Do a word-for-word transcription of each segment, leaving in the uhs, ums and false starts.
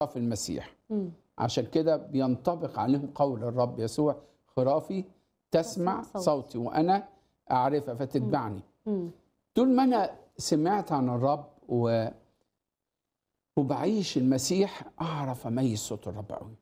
في المسيح. مم. عشان كده بينطبق عليهم قول الرب يسوع: خرافي تسمع تسمع صوتي. صوتي وأنا أعرفها فتتبعني. مم. طول ما أنا سمعت عن الرب و... وبعيش المسيح أعرف أميز صوت الرب قوي.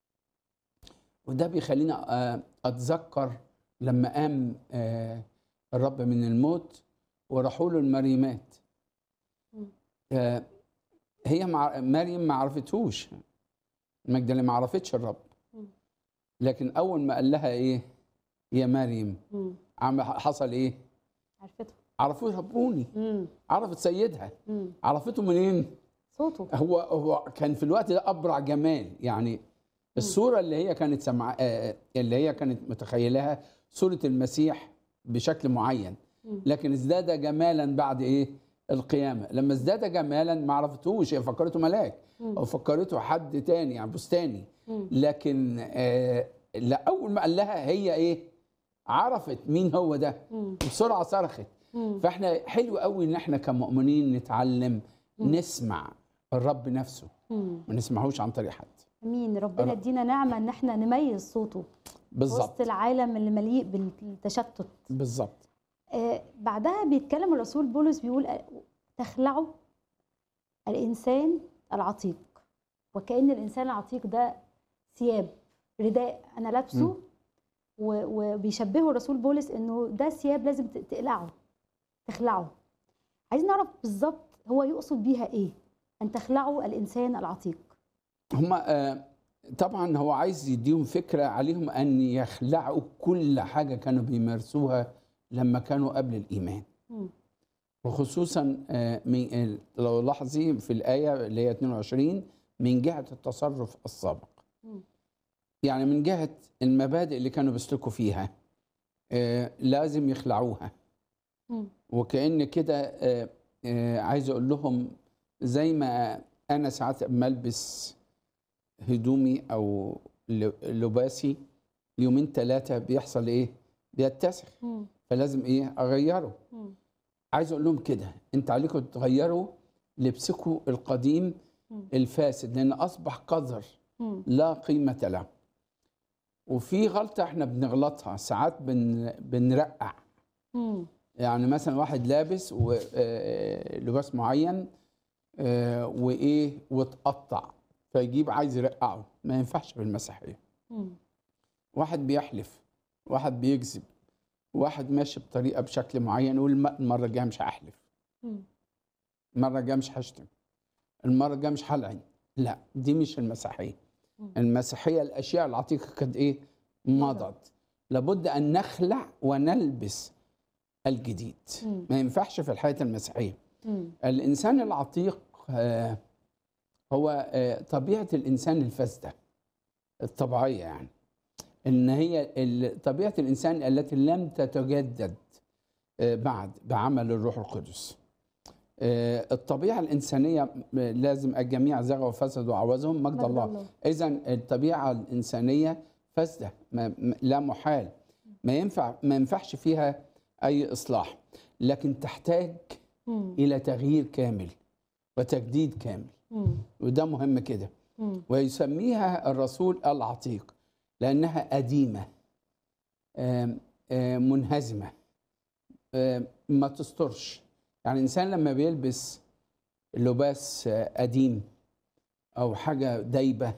وده بيخليني آه، أتذكر لما قام آه، الرب من الموت وراحوا له المريمات. مم. آه، هي مع... مريم ما عرفتهوش، مجدلة ما عرفتش الرب، مم. لكن أول ما قال لها إيه يا مريم، مم. عم حصل إيه؟ عرفته. عرفوه ربوني، مم. عرفت سيدها. مم. عرفته منين؟ صوته. هو هو كان في الوقت ده أبرع جمال، يعني الصورة اللي هي كانت سمع... آه، اللي هي كانت متخيلها صورة المسيح بشكل معين، مم. لكن ازداد جمالا بعد إيه؟ القيامة. لما ازداد جمالا ما عرفتوش، هي فكرته ملاك مم. أو فكرته حد تاني يعني بستاني، مم. لكن آه لا، أول ما قال لها هي إيه؟ عرفت مين هو ده، مم. بسرعة صرخت. مم. فاحنا حلو قوي ان احنا كمؤمنين نتعلم مم. نسمع الرب نفسه، مم. ما نسمعوش عن طريق حد. امين. ربنا أنا- يدينا نعمه ان احنا نميز صوته بالظبط وسط العالم اللي مليء بالتشتت. بالظبط. آه بعدها بيتكلم الرسول بولس بيقول آه، تخلعوا الانسان العتيق، وكأن الانسان العتيق ده ثياب، رداء انا لابسه، مم. و- وبيشبهه الرسول بولس انه ده ثياب لازم ت- تقلعه، تخلعه. عايزين نعرف بالظبط هو يقصد بيها ايه، ان تخلعوا الانسان العتيق. هما آه طبعا هو عايز يديهم فكرة عليهم ان يخلعوا كل حاجة كانوا بيمارسوها لما كانوا قبل الإيمان، مم. وخصوصا آه من ال- لو لاحظي في الآية اللي هي اتنين وعشرين من جهة التصرف السابق، مم. يعني من جهة المبادئ اللي كانوا بيسلكوا فيها آه لازم يخلعوها. مم. وكأن كده آه، آه، عايز أقول لهم زي ما أنا ساعات أما ألبس هدومي أو ل- لباسي يومين ثلاثة بيحصل إيه؟ بيتسخ، مم. فلازم إيه؟ أغيره. مم. عايز أقول لهم كده، أنت عليكم تغيروا لبسكم القديم مم. الفاسد، لأن أصبح قذر مم. لا قيمة له. وفي غلطة إحنا بنغلطها ساعات، بن بنرقع. مم. يعني مثلا واحد لابس و- آه، لباس معين آه، وايه واتقطع، فيجيب عايز يرقعه، ما ينفعش في المسيحيه. مم. واحد بيحلف، واحد بيكذب، واحد ماشي بطريقه بشكل معين يقول الم- المره الجايه مش هحلف، مم. المره الجايه مش هشتم، المره الجايه مش هلعن. لا، دي مش المسيحيه. مم. المسيحيه الاشياء العتيقه قد ايه؟ مضت. لابد ان نخلع ونلبس الجديد. مم. ما ينفعش في الحياه المسيحيه. مم. الإنسان العتيق آه، هو آه، طبيعة الإنسان الفاسدة الطبيعية، يعني إن هي ال- طبيعة الإنسان التي لم تتجدد آه، بعد بعمل الروح القدس. آه، الطبيعة الإنسانية آه، لازم الجميع زغوا وفسدوا وعوزهم مجد مجد الله. الله. إذن الطبيعة الإنسانية فاسدة، ما- م- لا محال، ما ينفع ما ينفعش فيها أي إصلاح، لكن تحتاج مم. إلى تغيير كامل وتجديد كامل. مم. وده مهم كده. مم. ويسميها الرسول العتيق لأنها قديمة، آم، آم، منهزمة، آم، ما تسترش. يعني الإنسان لما بيلبس لباس آه، قديم أو حاجة دايبة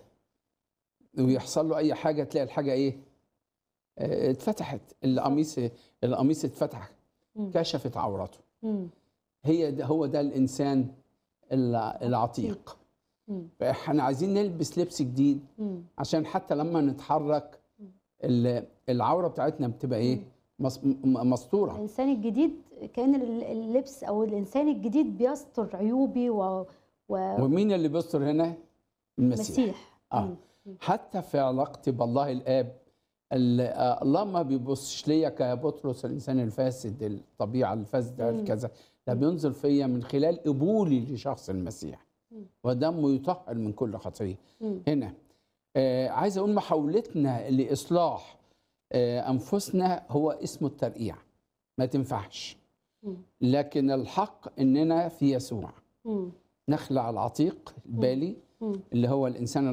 ويحصل له أي حاجة تلاقي الحاجة إيه؟ آه، اتفتحت، القميص القميص اتفتح، مم. كشفت عورته. مم. هي ده هو ده الإنسان الع- العتيق. مم. فاحنا عايزين نلبس لبس جديد مم. عشان حتى لما نتحرك ال- العوره بتاعتنا بتبقى ايه؟ مس- م- مستوره. الانسان الجديد كأن ال- اللبس او الانسان الجديد بيستر عيوبي و... و... ومين اللي بيستر هنا؟ المسيح. مسيح. اه مم. حتى في علاقتي بالله الاب، ال- آه، الله ما بيبصش ليا كبطرس الانسان الفاسد الطبيعه الفاسده مم. الكذا، لا، بينظر فيا من خلال قبولي لشخص المسيح مم. ودمه يطهر من كل خطيه. مم. هنا آه عايز اقول محاولتنا لاصلاح آه انفسنا هو اسمه الترقيع، ما تنفعش. مم. لكن الحق اننا في يسوع مم. نخلع العتيق البالي مم. اللي هو الانسان